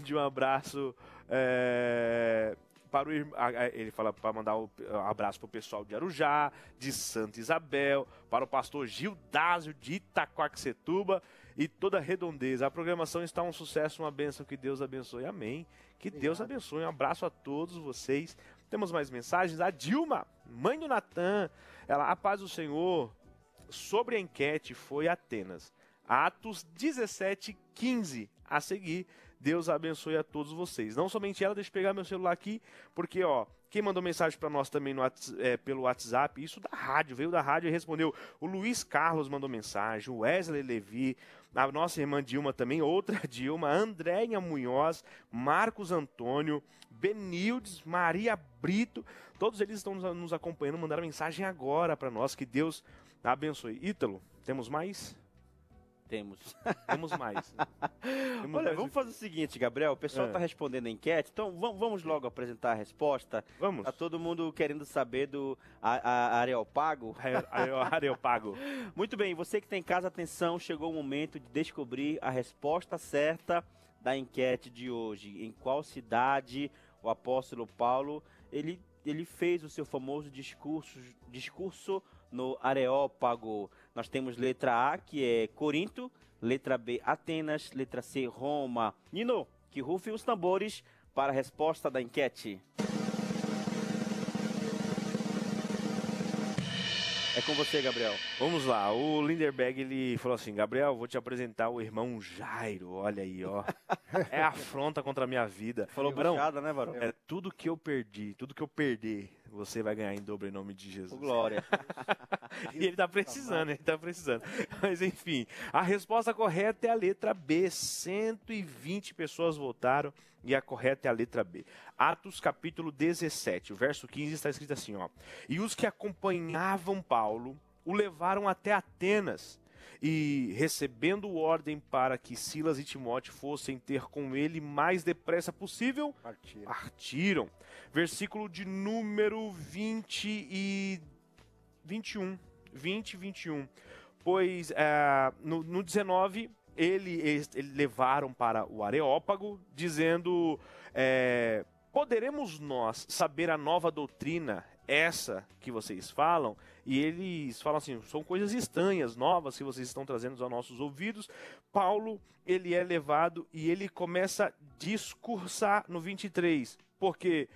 mande um abraço para o ele fala para mandar um abraço para o pessoal de Arujá, de Santa Isabel, para o pastor Gildásio de Itaquaquecetuba e toda a redondeza. A programação está um sucesso, uma bênção, que Deus abençoe. Amém. Que Obrigado. Deus abençoe. Um abraço a todos vocês. Temos mais mensagens. A Dilma, mãe do Natan, ela, a paz do Senhor. Sobre a enquete foi Atenas. Atos 17:15 a seguir. Deus abençoe a todos vocês. Não somente ela, deixa eu pegar meu celular aqui, porque, quem mandou mensagem para nós também pelo WhatsApp, isso da rádio, veio da rádio e respondeu. O Luiz Carlos mandou mensagem, o Wesley Levi, a nossa irmã Dilma também, outra Dilma, Andréia Munhoz, Marcos Antônio, Benildes, Maria Brito, todos eles estão nos acompanhando, mandaram mensagem agora para nós, que Deus abençoe. Ítalo, temos mais? Temos mais. Olha, vamos fazer o seguinte, Gabriel. O pessoal está respondendo a enquete, então vamos logo apresentar a resposta. Vamos. Tá todo mundo querendo saber do Areópago. Areópago. Muito bem, você que está em casa, atenção, chegou o momento de descobrir a resposta certa da enquete de hoje. Em qual cidade o apóstolo Paulo ele fez o seu famoso discurso no Areópago? Nós temos letra A, que é Corinto, letra B, Atenas, letra C, Roma. Nino, que rufem os tambores para a resposta da enquete. É com você, Gabriel. Vamos lá, o Linderberg, ele falou assim: Gabriel, vou te apresentar o irmão Jairo, olha aí, é afronta contra a minha vida. Falou bruxada, né, Varão? É tudo que eu perder, você vai ganhar em dobro em nome de Jesus. Glória. E ele tá precisando. Mas enfim, a resposta correta é a letra B. 120 pessoas votaram e a correta é a letra B. Atos capítulo 17, o verso 15 está escrito assim, E os que acompanhavam Paulo o levaram até Atenas e, recebendo ordem para que Silas e Timóteo fossem ter com ele mais depressa possível, partiram. Versículo de número 20 e 21. Pois no 19, eles levaram para o Areópago, dizendo, poderemos nós saber a nova doutrina, essa que vocês falam? E eles falam assim, são coisas estranhas, novas, que vocês estão trazendo aos nossos ouvidos. Paulo, ele é levado e ele começa a discursar no 23, porque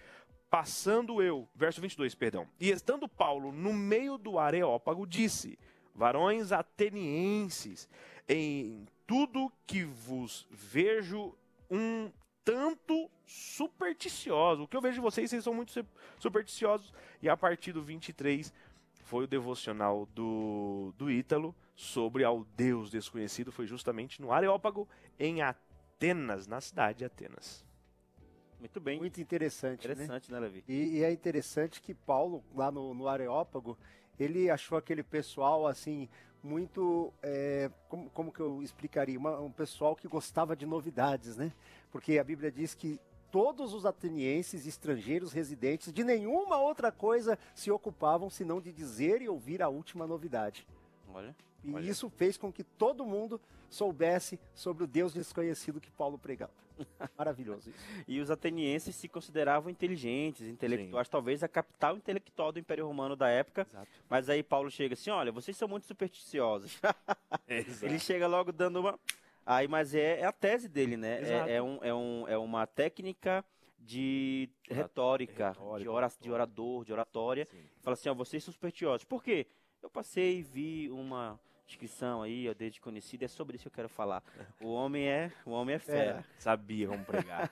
verso 22, e estando Paulo no meio do Areópago, disse, varões atenienses, em tudo que vos vejo um tanto supersticiosos. O que eu vejo de vocês são muito supersticiosos. E a partir do 23 foi o devocional do Ítalo sobre ao Deus desconhecido. Foi justamente no Areópago, em Atenas, na cidade de Atenas. Muito bem. Muito interessante, né, Levi? E é interessante que Paulo, lá no Areópago, ele achou aquele pessoal, assim, muito, como que eu explicaria? Um pessoal que gostava de novidades, né? Porque a Bíblia diz que todos os atenienses, estrangeiros, residentes, de nenhuma outra coisa se ocupavam, senão de dizer e ouvir a última novidade. Olha. Isso fez com que todo mundo soubesse sobre o Deus desconhecido que Paulo pregava. Maravilhoso isso. E os atenienses se consideravam inteligentes, intelectuais, Sim. Talvez a capital intelectual do Império Romano da época. Exato. Mas aí Paulo chega assim, olha, vocês são muito supersticiosos. Ele chega logo dando uma... Aí, mas é a tese dele, né? É uma técnica de retórica, de orador, de oratória. Sim. Fala assim, vocês são supersticiosos. Por quê? Eu passei e vi uma descrição aí, desde conhecido, é sobre isso que eu quero falar. O homem é fera. Sabia como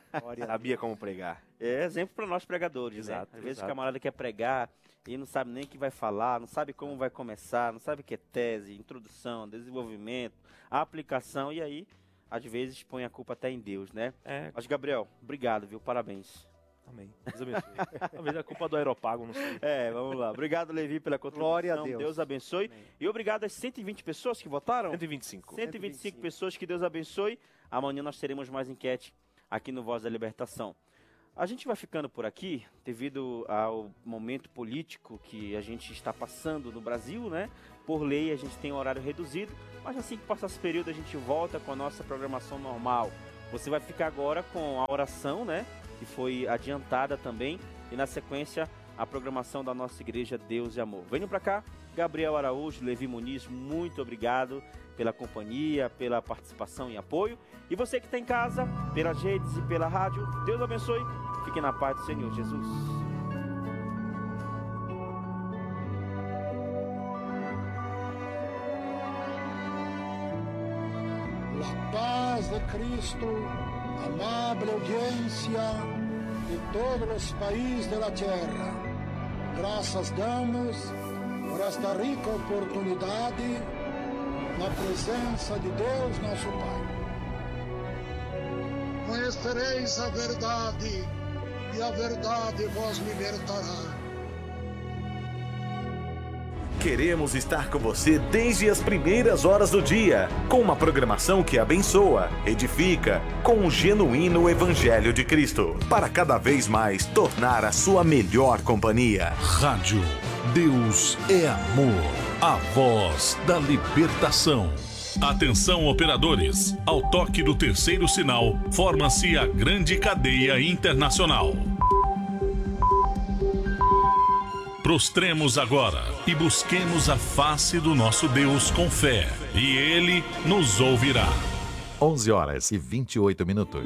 pregar. É exemplo para nós pregadores, exato, né? Às vezes o camarada quer pregar e não sabe nem o que vai falar, não sabe como vai começar, não sabe o que é tese, introdução, desenvolvimento, aplicação, e aí, às vezes, põe a culpa até em Deus, né? Mas, Gabriel, obrigado, viu? Parabéns. Amém. Deus abençoe. Talvez a culpa do Areópago, não sei. Vamos lá. Obrigado, Levi, pela contribuição. Glória a Deus. Deus abençoe. Amém. E obrigado às 120 pessoas que votaram. 125 pessoas, que Deus abençoe. Amanhã nós teremos mais enquete aqui no Voz da Libertação. A gente vai ficando por aqui, devido ao momento político que a gente está passando no Brasil, né? Por lei, a gente tem um horário reduzido, mas assim que passar esse período, a gente volta com a nossa programação normal. Você vai ficar agora com a oração, né? Que foi adiantada também. E na sequência, a programação da nossa igreja Deus e Amor. Venham para cá. Gabriel Araújo, Levi Muniz, muito obrigado pela companhia, pela participação e apoio. E você que está em casa, pelas redes e pela rádio, Deus abençoe. Fique na paz do Senhor Jesus. La paz de Cristo, amable audiencia de todos los países de la tierra. Gracias damos por esta rica oportunidade na presença de Deus, nosso Pai. Conhecereis a verdade, e a verdade vos libertará. Queremos estar com você desde as primeiras horas do dia, com uma programação que abençoa, edifica, com um genuíno Evangelho de Cristo, para cada vez mais tornar a sua melhor companhia. Rádio Deus é Amor, a voz da libertação. Atenção, operadores, ao toque do terceiro sinal, forma-se a grande cadeia internacional. Prostremos agora e busquemos a face do nosso Deus com fé, e Ele nos ouvirá. 11h28.